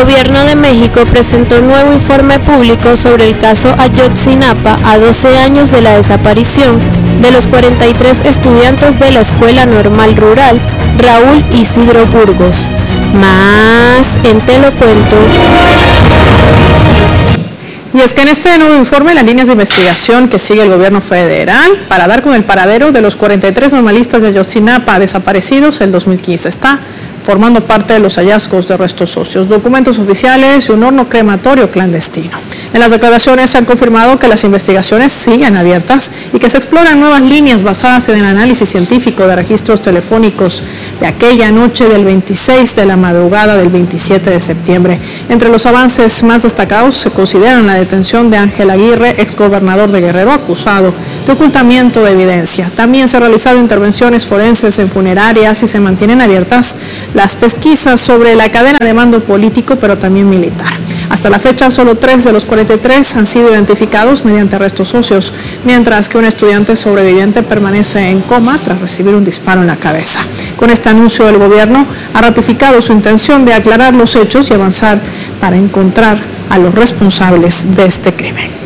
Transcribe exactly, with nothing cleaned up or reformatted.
Gobierno de México presentó un nuevo informe público sobre el caso Ayotzinapa a doce años de la desaparición de los cuarenta y tres estudiantes de la Escuela Normal Rural Raúl Isidro Burgos. Más en Te lo cuento. Y es que en este nuevo informe, las líneas de investigación que sigue el gobierno federal para dar con el paradero de los cuarenta y tres normalistas de Ayotzinapa desaparecidos el dos mil quince está formando parte de los hallazgos de restos óseos, documentos oficiales y un horno crematorio clandestino. En las declaraciones se han confirmado que las investigaciones siguen abiertas y que se exploran nuevas líneas basadas en el análisis científico de registros telefónicos de aquella noche del veintiséis de la madrugada del veintisiete de septiembre. Entre los avances más destacados se consideran la detención de Ángel Aguirre, exgobernador de Guerrero, acusado de ocultamiento de evidencia. También se han realizado intervenciones forenses en funerarias y se mantienen abiertas las pesquisas sobre la cadena de mando político, pero también militar. Hasta la fecha, solo tres de los cuarenta y tres han sido identificados mediante restos óseos, mientras que un estudiante sobreviviente permanece en coma tras recibir un disparo en la cabeza. Con este anuncio, el gobierno ha ratificado su intención de aclarar los hechos y avanzar para encontrar a los responsables de este crimen.